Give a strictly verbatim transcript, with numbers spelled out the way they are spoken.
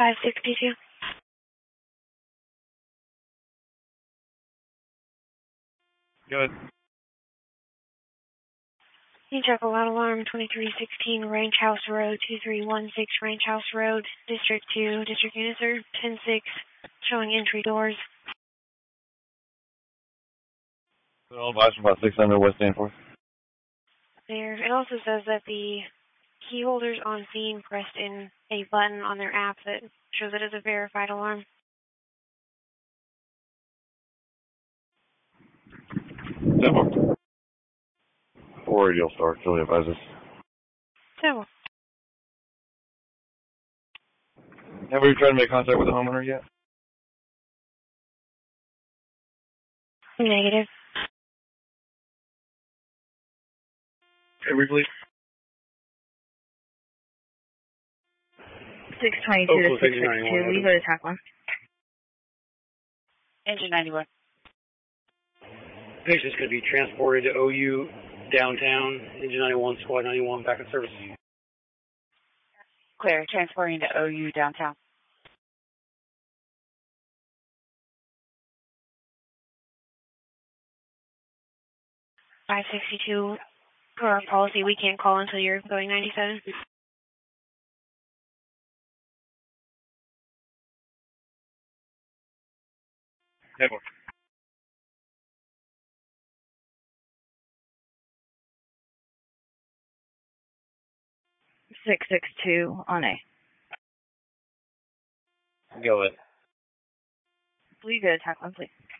five sixty-two. Go ahead. You check a loud alarm, twenty-three sixteen Ranch House Road, two three one six Ranch House Road, District two, District Unit, sir, ten six, showing entry doors. All advice from about six hundred West Danforth. There. It also says that the key holders on scene pressed in a button on their app that shows it as a verified alarm. Danforth. Four radio star, Julie advises. So, Have we tried to make contact with the homeowner yet? negative. Every please. six twenty-two to six sixty-two. Will you go to TAC one? Engine ninety-one. Patient's going to be transported to O U downtown, Engine ninety-one, Squad ninety-one, back in service. Clear. Transporting to O U downtown. five sixty-two, per our policy, we can't call until you're going ninety-seven. Danforth. six six two on A. Go ahead. Will you go to TAC one, please?